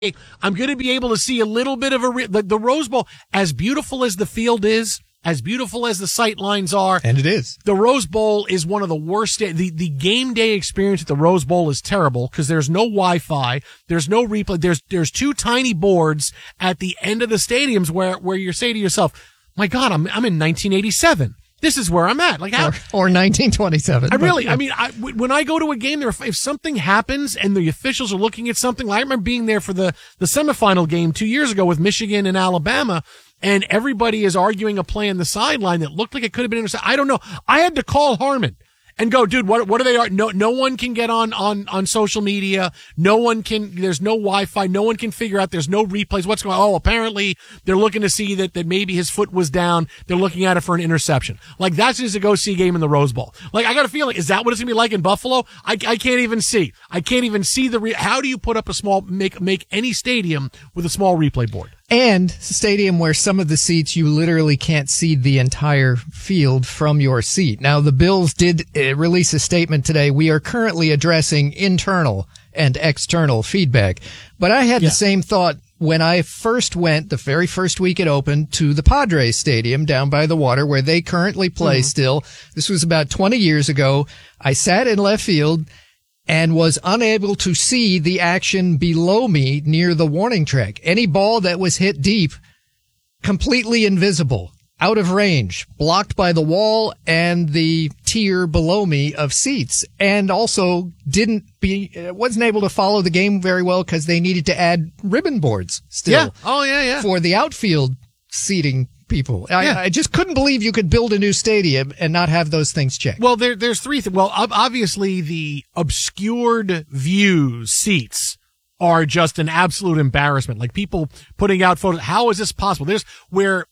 I'm going to be able to see a little bit of the Rose Bowl, as beautiful as the field is, as beautiful as the sight lines are. And it is. The Rose Bowl is one of the worst. The game day experience at the Rose Bowl is terrible because there's no Wi-Fi. There's no replay. There's two tiny boards at the end of the stadiums where you say to yourself, my God, I'm in 1987. This is where I'm at. Like how, or 1927. When I go to a game there, if something happens and the officials are looking at something, I remember being there for the semifinal game 2 years ago with Michigan and Alabama, and everybody is arguing a play on the sideline that looked like it could have been intercepted. I don't know. I had to call Harmon and go, dude, what are they? No one can get on social media. No one can, there's no Wi-Fi. No one can figure out, there's no replays. What's going on? Oh, apparently they're looking to see that maybe his foot was down. They're looking at it for an interception. Like that's just a go-see game in the Rose Bowl. Like I got a feeling, is that what it's going to be like in Buffalo? I can't even see. I can't even see how do you put up make any stadium with a small replay board? And a stadium where some of the seats you literally can't see the entire field from your seat. Now, the Bills did release a statement today. We are currently addressing internal and external feedback. But I had the same thought when I first went, the very first week it opened, to the Padres Stadium down by the water where they currently play still. This was about 20 years ago. I sat in left field and was unable to see the action below me near the warning track. Any ball that was hit deep, completely invisible, out of range, blocked by the wall and the tier below me of seats. And also wasn't able to follow the game very well because they needed to add ribbon boards still. For the outfield seating people. I just couldn't believe you could build a new stadium and not have those things checked. Well, there's three things. Well, obviously the obscured views seats are just an absolute embarrassment. Like people putting out photos. How is this possible? There's where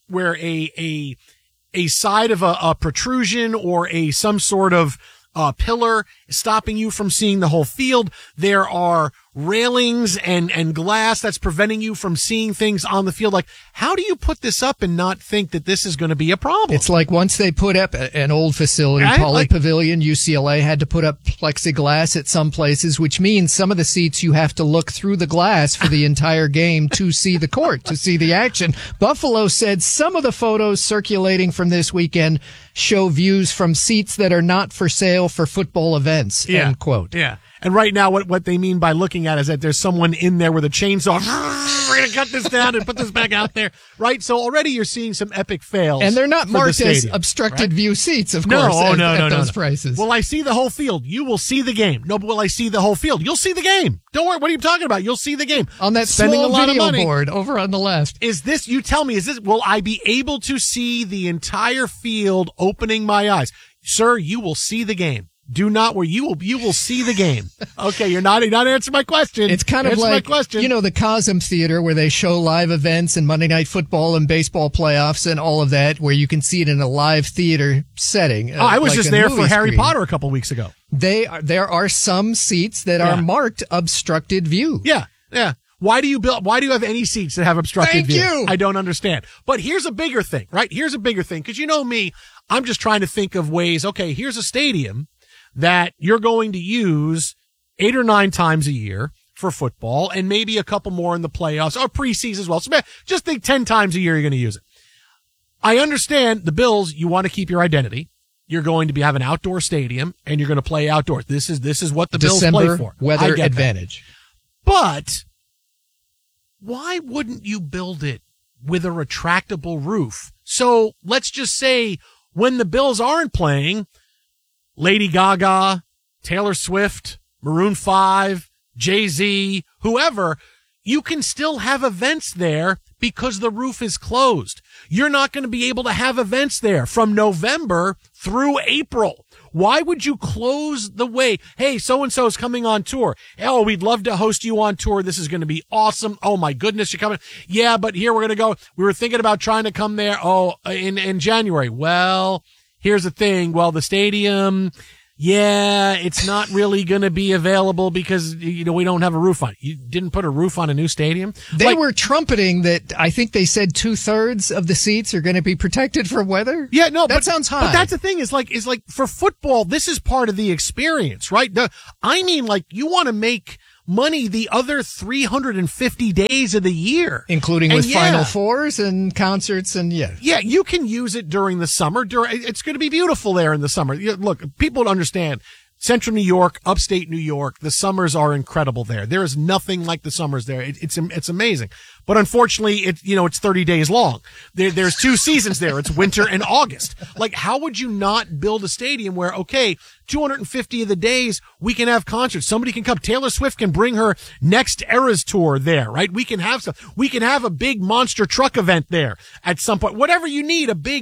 a side of a protrusion or some sort of pillar stopping you from seeing the whole field. There are railings and glass that's preventing you from seeing things on the field. Like, how do you put this up and not think that this is going to be a problem? It's like once they put up an old facility, Pavilion, UCLA had to put up plexiglass at some places, which means some of the seats you have to look through the glass for the entire game to see the court, to see the action. Buffalo said some of the photos circulating from this weekend show views from seats that are not for sale for football events, end quote. Yeah. And right now, what they mean by looking at is that there's someone in there with a chainsaw. We're going to cut this down and put this back out there, right? So already you're seeing some epic fails. And they're not marked as obstructed view seats, of course, at those prices. Will I see the whole field? You will see the game. No, but will I see the whole field? You'll see the game. Don't worry. What are you talking about? You'll see the game. On that small video board over on the left. You tell me, will I be able to see the entire field opening my eyes? Sir, you will see the game. Do not where you will see the game. Okay, you're not answering my question. It's kind of like, the Cosm Theater where they show live events and Monday Night Football and baseball playoffs and all of that, where you can see it in a live theater setting. I was just there for Harry Potter a couple weeks ago. There are some seats that are marked obstructed view. Yeah. Why do you have any seats that have obstructed view? Thank you. I don't understand. But here's a bigger thing, right? Here's a bigger thing. Cause you know me, I'm just trying to think of ways. Okay, here's a stadium that you're going to use 8 or 9 times a year for football and maybe a couple more in the playoffs or preseason as well. So just think 10 times a year you're going to use it. I understand the Bills, you want to keep your identity. You're going to have an outdoor stadium and you're going to play outdoors. This is what the Bills play for. Weather advantage. But why wouldn't you build it with a retractable roof? So let's just say when the Bills aren't playing, Lady Gaga, Taylor Swift, Maroon 5, Jay-Z, whoever, you can still have events there because the roof is closed. You're not going to be able to have events there from November through April. Why would you close the way? Hey, so-and-so is coming on tour. Oh, we'd love to host you on tour. This is going to be awesome. Oh, my goodness, you're coming. Yeah, but here we're going to go. We were thinking about trying to come there. Oh, in January. Well, here's the thing. Well, the stadium, it's not really going to be available because, we don't have a roof on it. You didn't put a roof on a new stadium? They were trumpeting that. I think they said 2/3 of the seats are going to be protected from weather. Yeah, no, that sounds high. But that's the thing is like for football, this is part of the experience, right? You want to make money the other 350 days of the year. Including with Final Fours and concerts and Yeah, you can use it during the summer. It's going to be beautiful there in the summer. Look, people don't understand. Central New York, upstate New York, the summers are incredible there. There is nothing like the summers there. It's amazing. But unfortunately, it's 30 days long. There's 2 seasons there. It's winter and August. Like, how would you not build a stadium where, okay, 250 of the days we can have concerts. Somebody can come. Taylor Swift can bring her Next Eras tour there, right? We can have we can have a big monster truck event there at some point. Whatever you need a big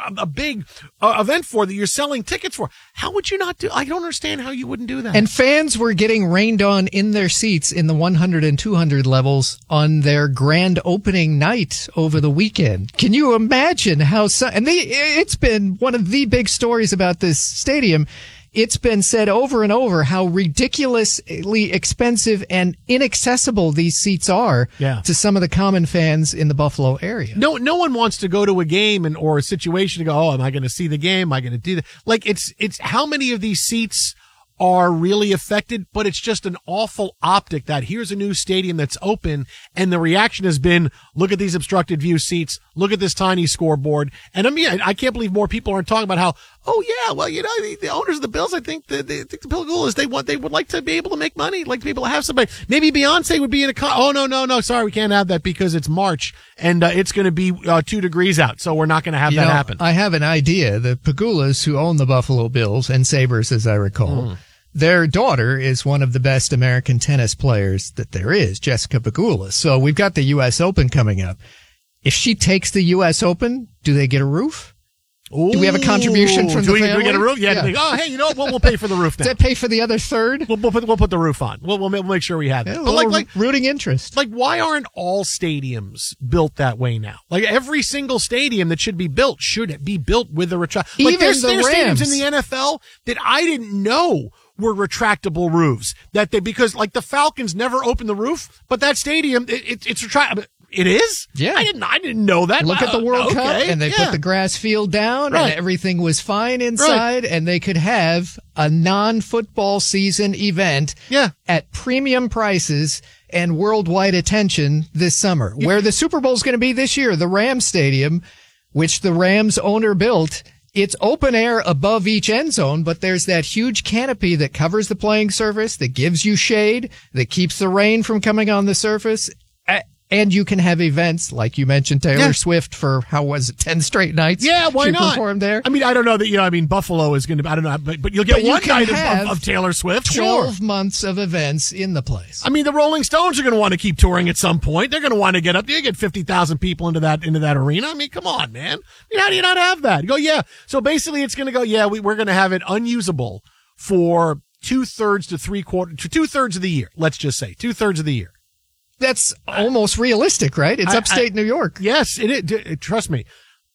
event for that you're selling tickets for. How would you not do? I don't understand how you wouldn't do that. And fans were getting rained on in their seats in the 100 and 200 levels on their grand opening night over the weekend. Can you imagine how it's been one of the big stories about this stadium. It's been said over and over how ridiculously expensive and inaccessible these seats are to some of the common fans in the Buffalo area. No one wants to go to a game or a situation to go, oh, am I going to see the game? Am I going to do that? Like, it's how many of these seats are really affected, but it's just an awful optic that here's a new stadium that's open, and the reaction has been, look at these obstructed view seats, look at this tiny scoreboard. And I can't believe more people aren't talking about how, oh yeah, well, the owners of the Bills, I think the Bills, they would like to be able to make money, like to be able to have somebody. Maybe Beyonce would be in oh no, sorry, we can't have that because it's March and it's going to be 2 degrees out, so we're not going to have that happen. I have an idea. The Pegulas, who own the Buffalo Bills and Sabres, as I recall, their daughter is one of the best American tennis players that there is, Jessica Pegula. So we've got the U.S. Open coming up. If she takes the U.S. Open, do they get a roof? Ooh, do we have a contribution from the family? Do we get a roof? Yeah. Oh, hey, you know what? We'll pay for the roof now. Does that pay for the other third? We'll put the roof on. We'll make sure we have it. Yeah, but like rooting interest. Like, why aren't all stadiums built that way now? Like, every single stadium that should be built should be built with a retract. Like, there's stadiums in the NFL that I didn't know were retractable roofs because like the Falcons never opened the roof, but that stadium, it's retractable. It is? Yeah. I didn't know that. Look at the World Cup, and they put the grass field down, and everything was fine inside, and they could have a non-football season event at premium prices and worldwide attention this summer. Yeah. Where the Super Bowl is going to be this year, the Rams Stadium, which the Rams owner built, it's open air above each end zone, but there's that huge canopy that covers the playing surface, that gives you shade, that keeps the rain from coming on the surface. And you can have events, like you mentioned, Taylor Swift for, 10 straight nights? Yeah, why not? She performed there. I mean, I don't know that, Buffalo is going to, I don't know, but you'll get one night of Taylor Swift. 12 months of events in the place. I mean, the Rolling Stones are going to want to keep touring at some point. They're going to want to get up there, get 50,000 people into that arena. I mean, come on, man. I mean, how do you not have that? You go, yeah. So basically it's going to go, we're going to have it unusable for 2/3 to 3/4, to 2/3 of the year. Let's just say 2/3 of the year. That's almost realistic, right? It's upstate New York. Yes, it is. Trust me.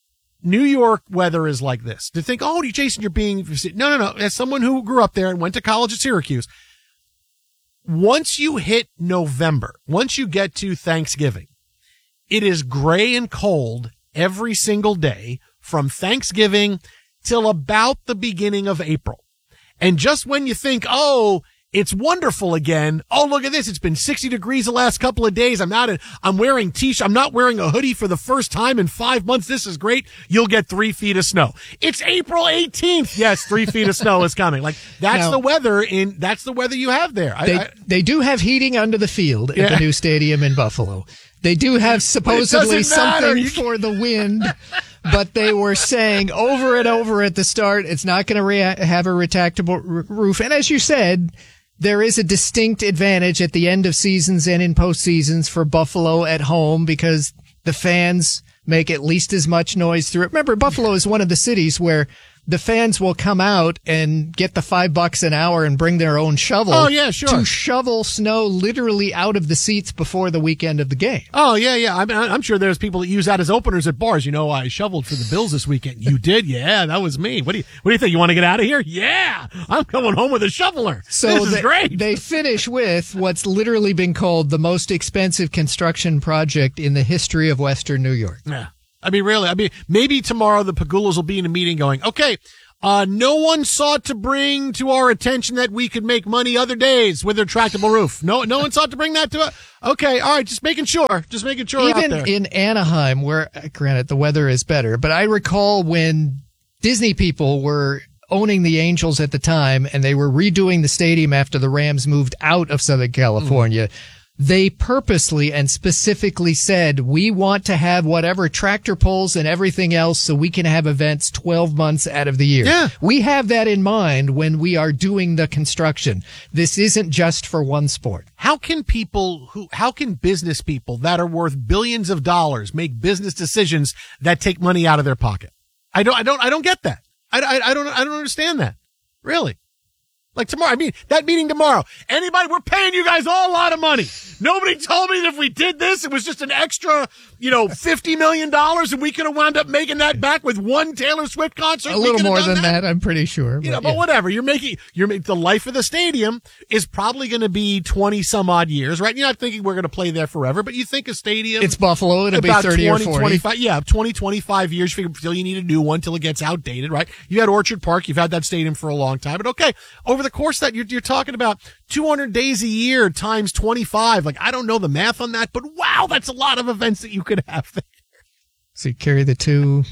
New York weather is like this. To think, oh, Jason, you're being... No. As someone who grew up there and went to college at Syracuse, once you hit November, once you get to Thanksgiving, it is gray and cold every single day from Thanksgiving till about the beginning of April. And just when you think, oh, it's wonderful again. Oh, look at this. It's been 60 degrees the last couple of days. I'm wearing t-shirt. I'm not wearing a hoodie for the first time in 5 months. This is great. You'll get 3 feet of snow. It's April 18th. Yes, 3 feet of snow is coming. Like, that's the weather you have there. They do have heating under the field at the new stadium in Buffalo. They do have supposedly something for the wind, but they were saying over and over at the start, it's not going to have a retractable roof. And as you said, there is a distinct advantage at the end of seasons and in postseasons for Buffalo at home because the fans make at least as much noise through it. Remember, Buffalo is one of the cities where the fans will come out and get the $5 an hour and bring their own shovel. Oh, yeah, sure. To shovel snow literally out of the seats before the weekend of the game. Oh, yeah. I mean, I'm sure there's people that use that as openers at bars. I shoveled for the Bills this weekend. You did? Yeah, that was me. What do you think? You want to get out of here? Yeah, I'm going home with a shoveler. So this is great. They finish with what's literally been called the most expensive construction project in the history of Western New York. Yeah. I mean, really. I mean, maybe tomorrow the Pegulas will be in a meeting going, okay, No one sought to bring to our attention that we could make money other days with a retractable roof. No one sought to bring that to us. Okay, all right, just making sure. Even in Anaheim, where, granted, the weather is better, but I recall when Disney people were owning the Angels at the time and they were redoing the stadium after the Rams moved out of Southern California. They purposely and specifically said, we want to have whatever tractor pulls and everything else so we can have events 12 months out of the year. Yeah. We have that in mind when we are doing the construction. This isn't just for one sport. How can business people that are worth billions of dollars make business decisions that take money out of their pocket? I don't get that. I don't understand that. Really. Like tomorrow, that meeting tomorrow. Anybody, we're paying you guys all a lot of money. Nobody told me that if we did this, it was just an extra, $50 million and we could have wound up making that back with one Taylor Swift concert. A little more than that, I'm pretty sure. But whatever. You're making the life of the stadium is probably going to be 20 some odd years, right? You're not thinking we're going to play there forever, but you think a stadium. It's Buffalo. It'll be 30 or 40. 25, 25 years till you need a new one till it gets outdated, right? You had Orchard Park. You've had that stadium for a long time, but okay. Over the course of that, you're talking about 200 days a year times 25. Like, I don't know the math on that, but wow, that's a lot of events that you could have there. So you carry the two.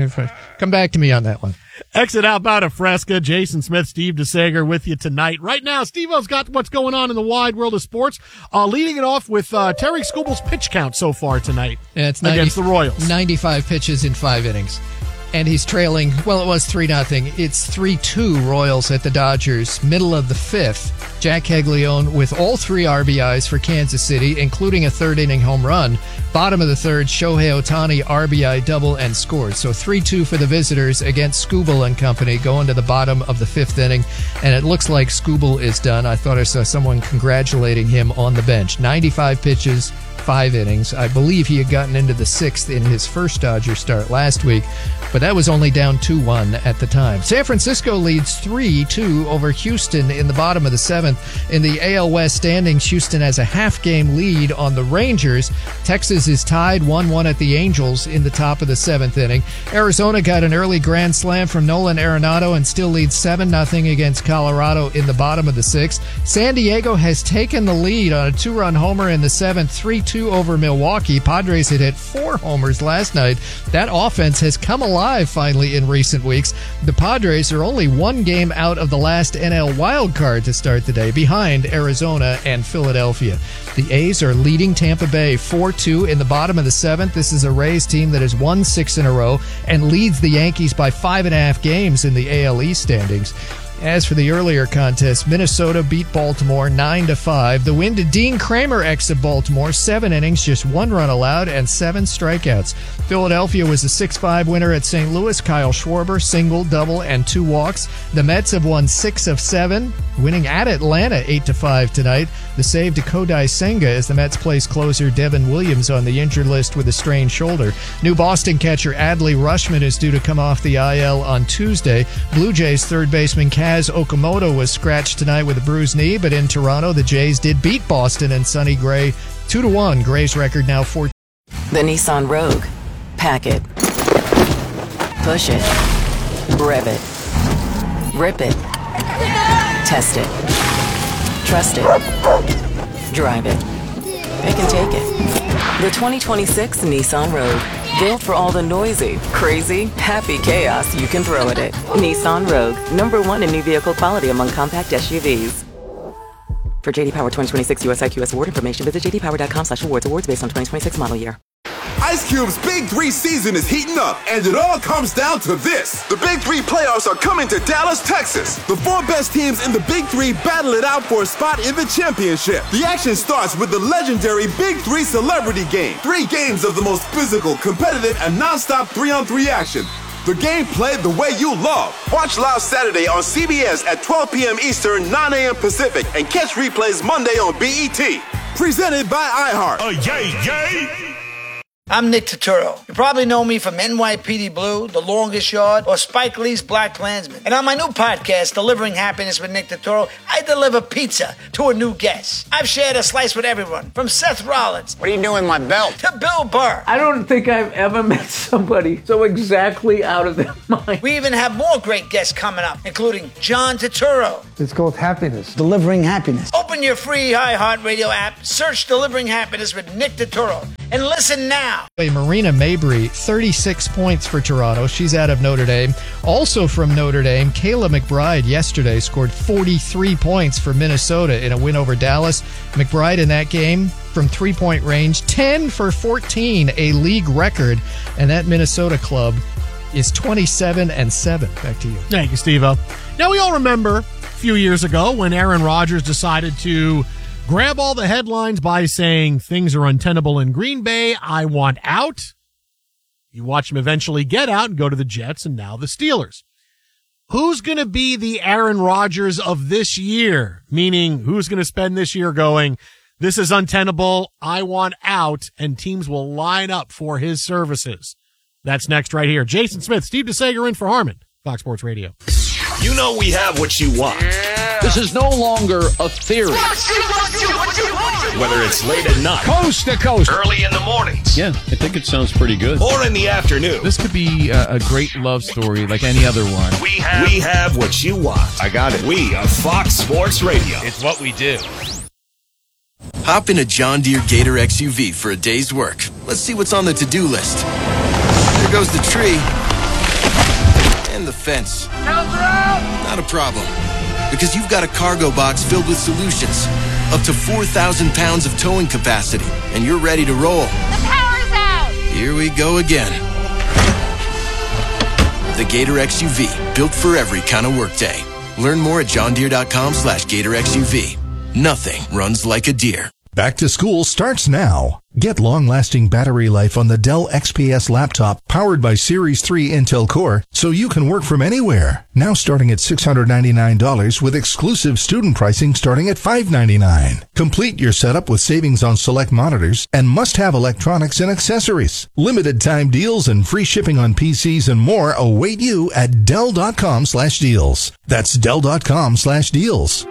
Come back to me on that one. Exit Outbound of Fresca. Jason Smith, Steve DeSager with you tonight. Right now, Steve-O's got what's going on in the wide world of sports. Leading it off with Terry Skubal's pitch count so far tonight it's against the Royals. 95 pitches in 5 innings. And he's trailing, well, it was 3-0. It's 3-2 Royals at the Dodgers, middle of the 5th. Jack Caglione with all 3 RBIs for Kansas City, including a third-inning home run. Bottom of the 3rd, Shohei Ohtani RBI double and scored. So 3-2 for the visitors against Skubal and company going to the bottom of the 5th inning. And it looks like Skubal is done. I thought I saw someone congratulating him on the bench. 95 pitches, 5 innings. I believe he had gotten into the 6th in his first Dodger start last week, but that was only down 2-1 at the time. San Francisco leads 3-2 over Houston in the bottom of the 7th. In the AL West standings, Houston has a half-game lead on the Rangers. Texas is tied 1-1 at the Angels in the top of the 7th inning. Arizona got an early grand slam from Nolan Arenado and still leads 7-0 against Colorado in the bottom of the 6th. San Diego has taken the lead on a 2-run homer in the 7th, 3-2 over Milwaukee. Padres had hit 4 homers last night. That offense has come alive finally in recent weeks. The Padres are only 1 game out of the last NL wild card to start the day, behind Arizona and Philadelphia. The A's are leading Tampa Bay 4-2 in the bottom of the 7th. This is a Rays team that has won 6 in a row and leads the Yankees by 5.5 games in the AL East standings. As for the earlier contest, Minnesota beat Baltimore 9-5. The win to Dean Kramer ex of Baltimore, 7 innings, just 1 run allowed, and 7 strikeouts. Philadelphia was a 6-5 winner at St. Louis. Kyle Schwarber, single, double, and 2 walks. The Mets have won 6 of 7, winning at Atlanta 8-5 tonight. The save to Kodai Senga as the Mets place closer Devin Williams on the injured list with a strained shoulder. New Boston catcher Adley Rutschman is due to come off the IL on Tuesday. Blue Jays third baseman Kaz Okamoto was scratched tonight with a bruised knee, but in Toronto, the Jays did beat Boston and Sonny Gray 2-1. Gray's record now 4. The Nissan Rogue. Pack it. Push it. Rev it. Rip it. Test it. Trust it. Drive it. It can take it. The 2026 Nissan Rogue. Built for all the noisy, crazy, happy chaos you can throw at it. Nissan Rogue. #1 in new vehicle quality among compact SUVs. For JD Power 2026 US IQS award information, visit jdpower.com/awards. Awards based on 2026 model year. Ice Cube's Big 3 season is heating up, and it all comes down to this. The Big 3 playoffs are coming to Dallas, Texas. The 4 best teams in the Big 3 battle it out for a spot in the championship. The action starts with the legendary Big 3 Celebrity Game. 3 games of the most physical, competitive, and non-stop 3-on-3 action. The game played the way you love. Watch live Saturday on CBS at 12 p.m. Eastern, 9 a.m. Pacific, and catch replays Monday on BET. Presented by iHeart. Yay, yay! I'm Nick Turturro. You probably know me from NYPD Blue, The Longest Yard, or Spike Lee's Black Klansman. And on my new podcast, Delivering Happiness with Nick Turturro, I deliver pizza to a new guest. I've shared a slice with everyone, from Seth Rollins. What are you doing with my belt? To Bill Burr. I don't think I've ever met somebody so exactly out of their mind. We even have more great guests coming up, including John Turturro. It's called happiness. Delivering happiness. Open your free iHeartRadio app, search Delivering Happiness with Nick Turturro, and listen now. Marina Mabry, 36 points for Toronto. She's out of Notre Dame. Also from Notre Dame, Kayla McBride yesterday scored 43 points for Minnesota in a win over Dallas. McBride in that game from three-point range, 10 for 14, a league record. And that Minnesota club is 27-7. Back to you. Thank you, Steve-O. Now, we all remember a few years ago when Aaron Rodgers decided to grab all the headlines by saying things are untenable in Green Bay. I want out. You watch him eventually get out and go to the Jets and now the Steelers. Who's going to be the Aaron Rodgers of this year? Meaning, who's going to spend this year going, this is untenable, I want out, and teams will line up for his services. That's next right here. Jason Smith, Steve DeSager in for Harmon, Fox Sports Radio. You know we have what you want. This is no longer a theory. Whether it's late at night, Coast to coast, early in the mornings, yeah, I think it sounds pretty good. Or in the afternoon. This could be a great love story like any other one. We have what you want. I got it. We are Fox Sports Radio. It's what we do. Hop in a John Deere Gator XUV for a day's work. Let's see what's on the to-do list. There goes the tree. And the fence. Not a problem. Because you've got a cargo box filled with solutions. Up to 4,000 pounds of towing capacity. And you're ready to roll. The power's out! Here we go again. The Gator XUV. Built for every kind of workday. Learn more at johndeere.com/Gator XUV. Nothing runs like a deer. Back to school starts now. Get long-lasting battery life on the Dell XPS laptop powered by Series 3 Intel Core so you can work from anywhere. Now starting at $699 with exclusive student pricing starting at $599. Complete your setup with savings on select monitors and must-have electronics and accessories. Limited time deals and free shipping on PCs and more await you at Dell.com/deals. That's Dell.com/deals.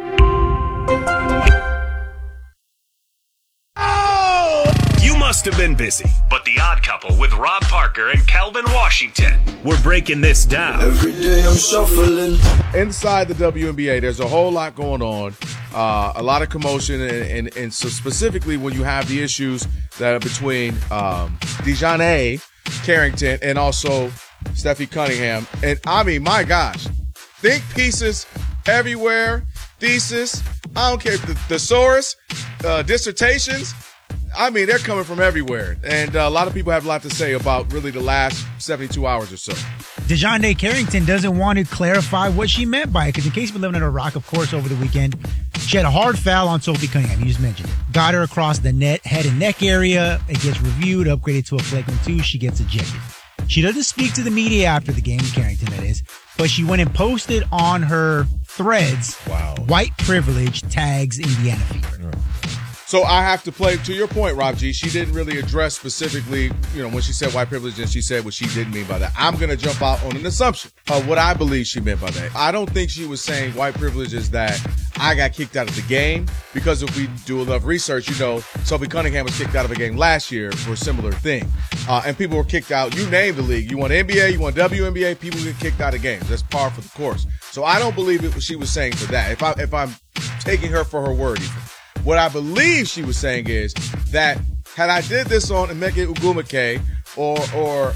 Must have been busy, but The Odd Couple with Rob Parker and Kelvin Washington. We're breaking this down. Every day I'm shuffling. Inside the WNBA, there's a whole lot going on, a lot of commotion, and so specifically when you have the issues that are between DeJounte Carrington and also Steffi Cunningham. And I mean, my gosh, think pieces everywhere, thesis, I don't care, thesaurus, dissertations. I mean, they're coming from everywhere, and a lot of people have a lot to say about really the last 72 hours or so. DeJounte Carrington doesn't want to clarify what she meant by it, because in case you've been living under a rock, of course, over the weekend, she had a hard foul on Sophie Cunningham. You just mentioned it. Got her across the head and neck area. It gets reviewed, upgraded to a flagrant 2. She gets ejected. She doesn't speak to the media after the game, Carrington, that is, but she went and posted on her threads, white privilege tags Indiana Fever. Right. So I have to play, to your point, Rob G, she didn't really address specifically, when she said white privilege, and she said what she didn't mean by that. I'm going to jump out on an assumption of what I believe she meant by that. I don't think she was saying white privilege is that I got kicked out of the game, because if we do enough research, Sophie Cunningham was kicked out of a game last year for a similar thing. And people were kicked out. You name the league. You want NBA, you want WNBA, people get kicked out of games. That's par for the course. So I don't believe it was she was saying for that. If I'm taking her for her word even. What I believe she was saying is that had I did this on Emeka Ogwumike or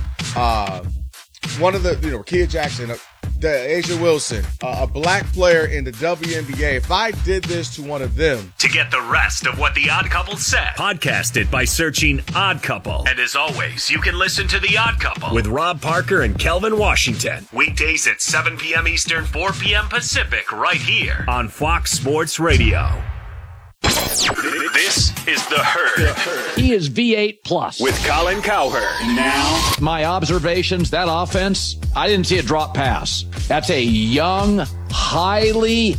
one of the, Kia Jackson, Asia Wilson, a black player in the WNBA, if I did this to one of them. To get the rest of what The Odd Couple said, podcast it by searching Odd Couple. And as always, you can listen to The Odd Couple with Rob Parker and Kelvin Washington. Weekdays at 7 p.m. Eastern, 4 p.m. Pacific, right here on Fox Sports Radio. This is The Herd. He is V8 plus. With Colin Cowherd. Now, my observations, that offense, I didn't see a drop pass. That's a young, highly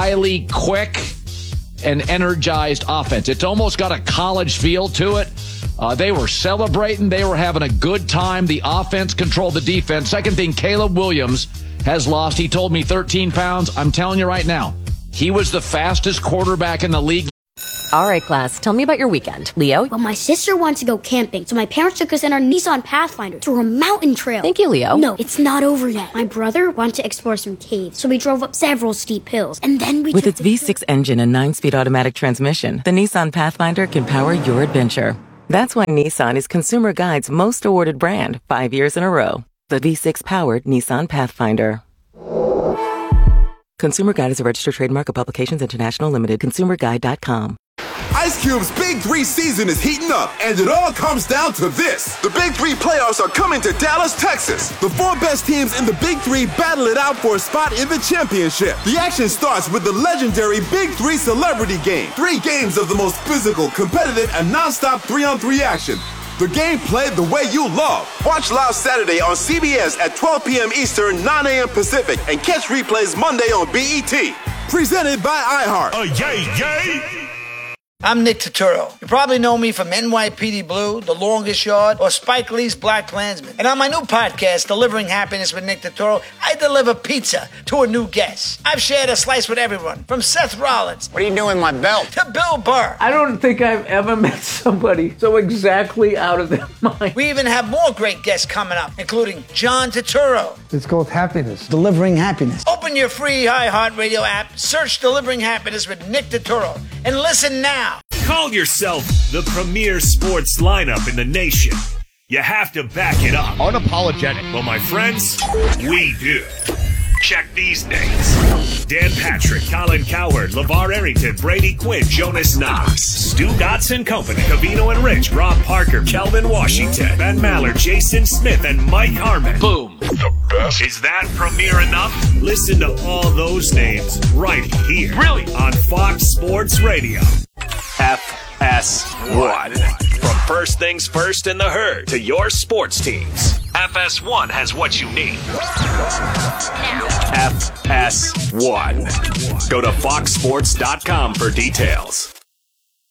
quick and energized offense. It's almost got a college feel to it. They were celebrating. They were having a good time. The offense controlled the defense. Second thing, Caleb Williams has lost. He told me 13 pounds. I'm telling you right now, he was the fastest quarterback in the league. All right, class, tell me about your weekend. Leo? Well, my sister wanted to go camping, so my parents took us in our Nissan Pathfinder to a mountain trail. Thank you, Leo. No, it's not over yet. My brother wanted to explore some caves, so we drove up several steep hills, and then we With its V6 engine and 9-speed automatic transmission, the Nissan Pathfinder can power your adventure. That's why Nissan is Consumer Guide's most awarded brand 5 years in a row. The V6-powered Nissan Pathfinder. Consumer Guide is a registered trademark of Publications International Limited. ConsumerGuide.com. Ice Cube's Big 3 season is heating up, and it all comes down to this. The Big 3 playoffs are coming to Dallas, Texas. The 4 best teams in the Big 3 battle it out for a spot in the championship. The action starts with the legendary Big 3 Celebrity Game. 3 games of the most physical, competitive, and non-stop 3-on-3 action. The game played the way you love. Watch live Saturday on CBS at 12 p.m. Eastern, 9 a.m. Pacific, and catch replays Monday on BET. Presented by iHeart. Yay! I'm Nick Turturro. You probably know me from NYPD Blue, The Longest Yard, or Spike Lee's Black Klansman. And on my new podcast, Delivering Happiness with Nick Turturro, I deliver pizza to a new guest. I've shared a slice with everyone, from Seth Rollins. What are you doing with my belt? To Bill Burr. I don't think I've ever met somebody so exactly out of their mind. We even have more great guests coming up, including John Turturro. It's called happiness. Delivering happiness. Open your free iHeartRadio app, search Delivering Happiness with Nick Turturro, and listen now. Call yourself the premier sports lineup in the nation. You have to back it up. Unapologetic. Well, my friends, we do. Check these names. Dan Patrick, Colin Cowherd, LeVar Arrington, Brady Quinn, Jonas Knox, Stu Gotts and Company, Covino and Rich, Rob Parker, Kelvin Washington, Ben Maller, Jason Smith, and Mike Harmon. Boom. The best. Is that premiere enough? Listen to all those names right here. Really? On Fox Sports Radio. FS1. From First Things First in the Herd to your sports teams, FS1 has what you need. FS1. Go to foxsports.com for details.